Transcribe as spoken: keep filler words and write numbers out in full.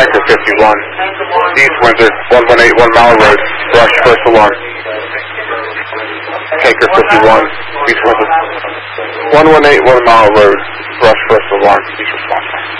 Tanker fifty-one, East Windsor, one one eight, one Mile Road, rush first alarm. Tanker fifty-one, East Windsor, one one eight, one Mile Road, rush first alarm, please respond.